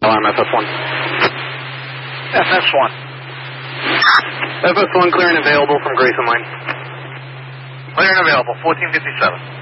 Alarm FS1. FS1. FS1 clear and available from Grayson Line. Clear and available, 1457.